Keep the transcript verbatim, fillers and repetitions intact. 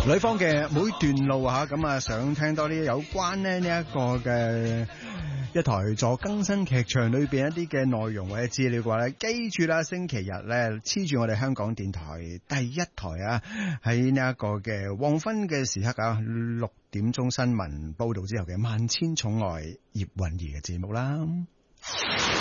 女方嘅每段路吓，咁啊想聽多啲有關咧呢一個嘅一台座更新劇場裏邊一啲嘅內容或者資料嘅話咧，記住啦，星期日咧黐住我哋香港電台第一台啊，喺呢一個嘅黃昏嘅時刻啊，六點鐘新聞報道之後嘅萬千寵愛葉蘊儀嘅節目啦。